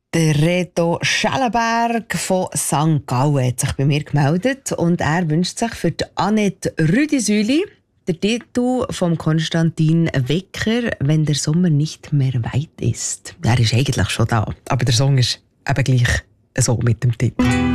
Der Reto Schellenberg von St. Gallen hat sich bei mir gemeldet und er wünscht sich für die Annette Rüdisüli den Titel von Konstantin Wecker, «Wenn der Sommer nicht mehr weit ist». Er ist eigentlich schon da, aber der Song ist eben gleich so mit dem Titel.